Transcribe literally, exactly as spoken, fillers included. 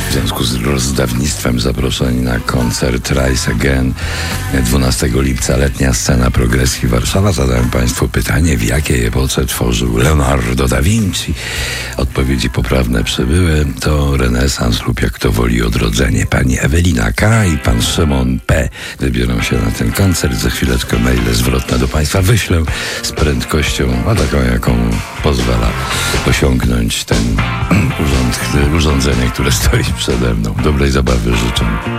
w związku z rozdawnictwem zaproszeni na koncert Rise Again dwunastego lipca, letnia scena Progresji Warszawa. Zadałem Państwu pytanie, w jakiej epoce tworzył Leonardo da Vinci. Odpowiedzi poprawne przybyły. To renesans lub, jak to woli, odrodzenie. Pani Ewelina K. i pan Szymon P. wybiorą się na ten koncert. Za chwileczkę maile zwrotne do Państwa wyślę z prędkością, a taką, jaką pozwala osiągnąć ten urząd, urządzenie, które stoi przede mną. Dobrej zabawy życzę.